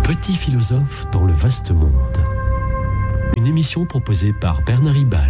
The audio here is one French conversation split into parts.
Petit philosophe dans le vaste monde. Une émission proposée par Bernard Hibal.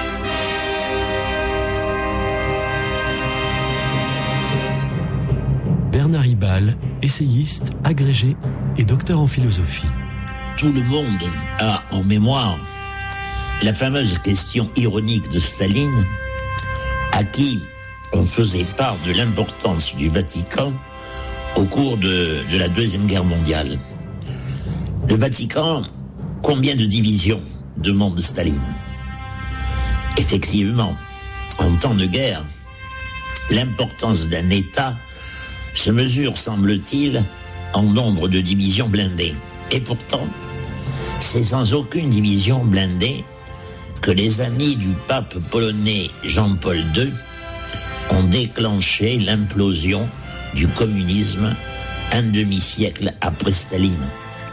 Bernard Hibal, essayiste, agrégé et docteur en philosophie. Tout le monde a en mémoire la fameuse question ironique de Staline, à qui on faisait part de l'importance du Vatican au cours de la Deuxième Guerre mondiale. Le Vatican, combien de divisions, demande Staline. Effectivement, en temps de guerre, l'importance d'un État se mesure, semble-t-il, en nombre de divisions blindées. Et pourtant, c'est sans aucune division blindée que les amis du pape polonais Jean-Paul II ont déclenché l'implosion du communisme un demi-siècle après Staline.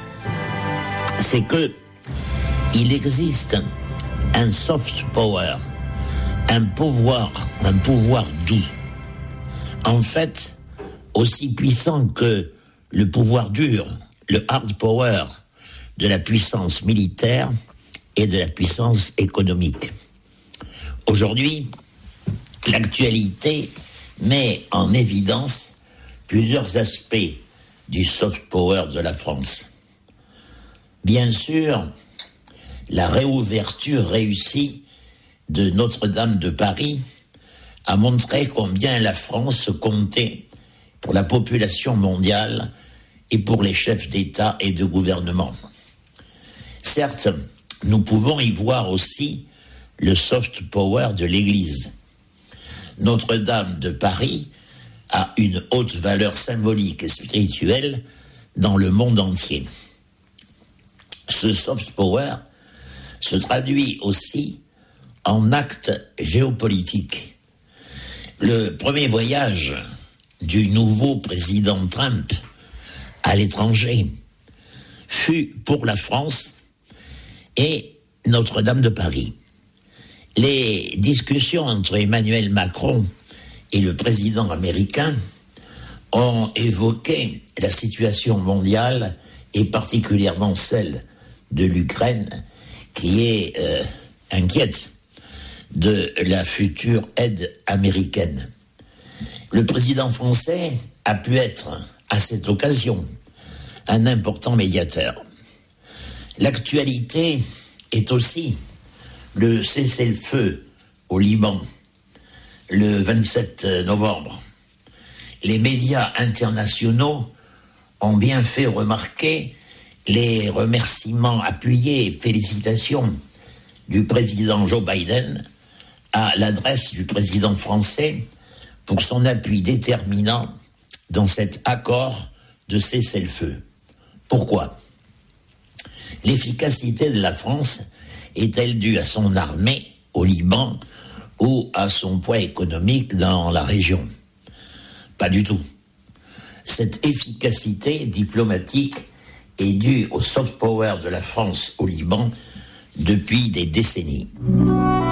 C'est que il existe un soft power, un pouvoir doux. En fait, aussi puissant que le pouvoir dur, le hard power de la puissance militaire et de la puissance économique. Aujourd'hui, l'actualité met en évidence plusieurs aspects du soft power de la France. Bien sûr, la réouverture réussie de Notre-Dame de Paris a montré combien la France comptait pour la population mondiale et pour les chefs d'État et de gouvernement. Certes, nous pouvons y voir aussi le soft power de l'Église. Notre-Dame de Paris a une haute valeur symbolique et spirituelle dans le monde entier. Ce soft power se traduit aussi en actes géopolitiques. Le premier voyage du nouveau président Trump à l'étranger fut pour la France et Notre-Dame de Paris. Les discussions entre Emmanuel Macron et le président américain ont évoqué la situation mondiale et particulièrement celle de l'Ukraine qui est inquiète de la future aide américaine. Le président français a pu être, à cette occasion, un important médiateur. L'actualité est aussi le cessez-le-feu au Liban, le 27 novembre. Les médias internationaux ont bien fait remarquer les remerciements appuyés et félicitations du président Joe Biden à l'adresse du président français pour son appui déterminant dans cet accord de cessez-le-feu. Pourquoi ? L'efficacité de la France est-elle due à son armée au Liban ou à son poids économique dans la région ? Pas du tout. Cette efficacité diplomatique est due au soft power de la France au Liban depuis des décennies.